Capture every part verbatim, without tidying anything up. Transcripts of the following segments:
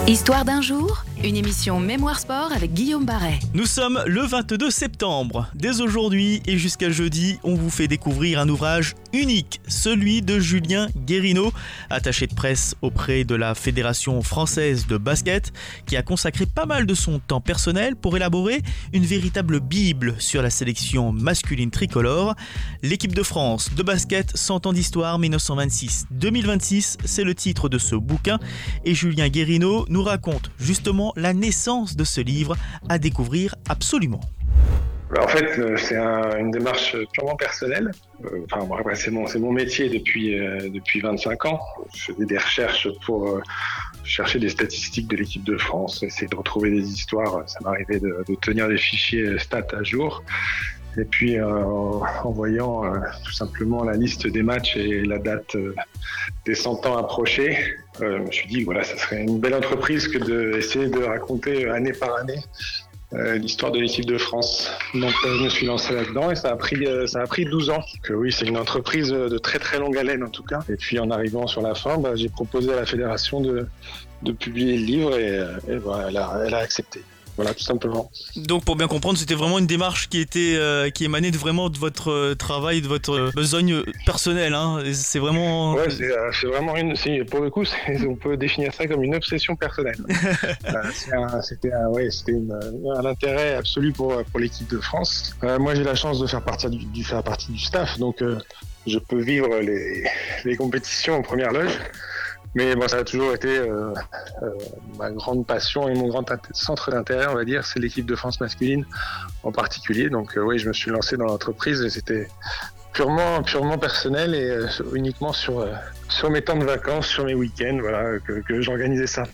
Histoire d'un jour, une émission Mémoire Sport avec Guillaume Barret. Nous sommes le vingt-deux septembre. Dès aujourd'hui et jusqu'à jeudi, on vous fait découvrir un ouvrage unique, celui de Julien Guérineau, attaché de presse auprès de la Fédération française de basket, qui a consacré pas mal de son temps personnel pour élaborer une véritable bible sur la sélection masculine tricolore. L'équipe de France de basket, cent ans d'histoire, dix-neuf cent vingt-six à deux mille vingt-six, c'est le titre de ce bouquin. Et Julien Guérineau nous raconte justement la naissance de ce livre à découvrir absolument. En fait, c'est un, une démarche purement personnelle. Enfin, bon, c'est, mon, c'est mon métier depuis, euh, depuis vingt-cinq ans. Je faisais des recherches pour euh, chercher des statistiques de l'équipe de France, essayer de retrouver des histoires. Ça m'arrivait de, de tenir des fichiers stats à jour. Et puis, euh, en, en voyant euh, tout simplement la liste des matchs et la date euh, des cent ans approchés, euh, je me suis dit, voilà, ça serait une belle entreprise que d'essayer de raconter euh, année par année euh, l'histoire de l'équipe de France. Donc, euh, je me suis lancé là-dedans et ça a pris, euh, ça a pris douze ans. Donc, euh, oui, c'est une entreprise de très très longue haleine en tout cas. Et puis, en arrivant sur la fin, bah, j'ai proposé à la fédération de, de publier le livre et, et bah, elle a, elle a accepté. Voilà, tout simplement. Donc pour bien comprendre, c'était vraiment une démarche qui était euh, qui émanait de, vraiment de votre euh, travail, de votre besogne personnelle. Hein. C'est vraiment. Ouais, c'est, euh, c'est vraiment une. C'est, pour le coup, c'est, on peut définir ça comme une obsession personnelle. euh, c'est un, c'était un, ouais, c'était une, un intérêt absolu pour pour l'équipe de France. Euh, moi, j'ai la chance de faire partie du, du faire partie du staff, donc euh, je peux vivre les les compétitions en première loge. Mais bon, ça a toujours été euh, euh, ma grande passion et mon grand int- centre d'intérêt, on va dire, c'est l'équipe de France masculine en particulier. Donc euh, oui, je me suis lancé dans l'entreprise et c'était purement, purement personnel et euh, uniquement sur, euh, sur mes temps de vacances, sur mes week-ends, voilà, que, que j'organisais ça.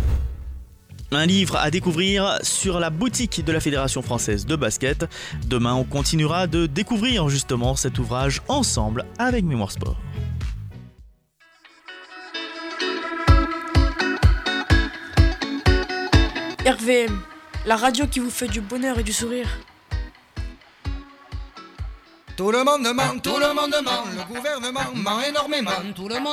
Un livre à découvrir sur la boutique de la Fédération française de basket. Demain, on continuera de découvrir justement cet ouvrage ensemble avec Mémoire Sport. R V M, la radio qui vous fait du bonheur et du sourire. Tout le monde ment, tout le monde ment, le gouvernement ment énormément, tout le monde